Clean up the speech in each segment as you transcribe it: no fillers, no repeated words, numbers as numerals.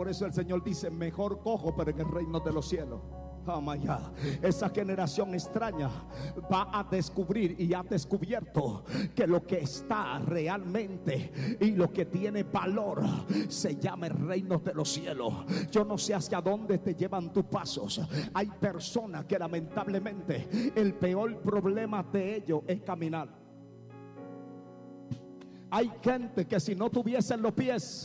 Por eso el Señor dice: mejor cojo, pero en el reino de los cielos. Esa generación extraña va a descubrir y ha descubierto que lo que está realmente y lo que tiene valor se llama el reino de los cielos. Yo no sé hacia dónde te llevan tus pasos. Hay personas que lamentablemente el peor problema de ellos es caminar. Hay gente que si no tuviesen los pies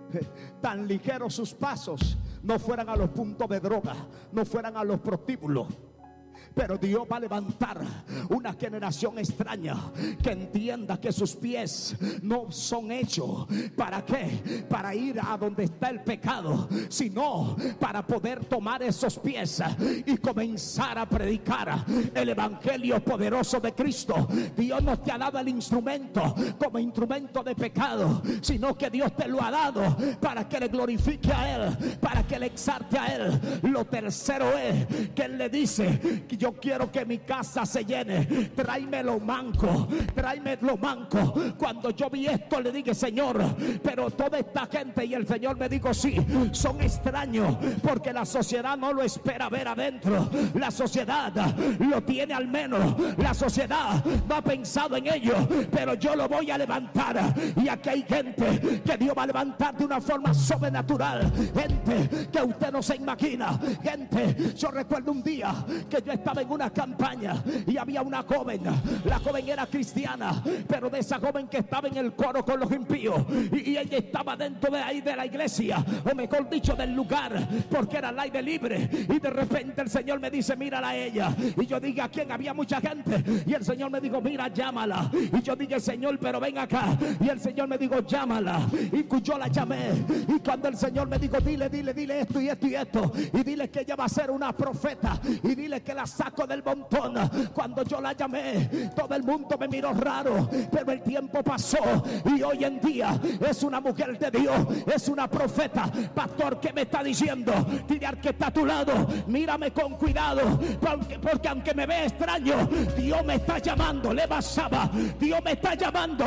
tan ligeros sus pasos, no fueran a los puntos de droga, no fueran a los prostíbulos. Pero Dios va a levantar una generación extraña que entienda que sus pies no son hechos ¿para qué? Para ir a donde está el pecado, sino para poder tomar esos pies y comenzar a predicar el evangelio poderoso de Cristo. Dios no te ha dado el instrumento como instrumento de pecado, sino que Dios te lo ha dado para que le glorifique a Él, para que le exalte a Él. Lo tercero es que Él le dice: yo quiero que mi casa se llene. Tráeme lo manco, tráeme lo manco. Cuando yo vi esto le dije: Señor, pero toda esta gente, y el Señor me dijo: sí, son extraños, porque la sociedad no lo espera ver adentro. La sociedad lo tiene al menos, la sociedad no ha pensado en ello, pero yo lo voy a levantar. Y aquí hay gente que Dios va a levantar de una forma sobrenatural, gente que usted no se imagina. Gente, yo recuerdo un día que yo estaba en una campaña y había una joven. La joven era cristiana, pero de esa joven que estaba en el coro con los impíos, y ella estaba dentro de ahí de la iglesia, o mejor dicho del lugar, porque era al aire libre. Y de repente el Señor me dice: mírala a ella. Y yo dije: ¿a quién? Había mucha gente. Y el Señor me dijo: mira, llámala. Y yo dije: Señor, pero ven acá. Y el Señor me dijo: llámala. Y yo la llamé. Y cuando el Señor me dijo: dile esto y esto y esto, y dile que ella va a ser una profeta, y dile que la saco del montón. Cuando yo la llamé, todo el mundo me miró raro, pero el tiempo pasó y hoy en día es una mujer de Dios, es una profeta. Pastor, ¿qué me está diciendo? Dile al que está a tu lado: mírame con cuidado, porque aunque me ve extraño, Dios me está llamando. Le basaba, Dios me está llamando